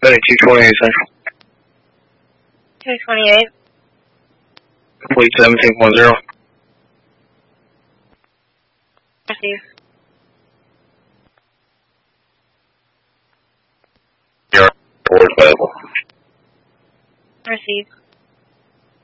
Benny 228 Central. 228. Complete 17.0. Receive. Your report available. Receive.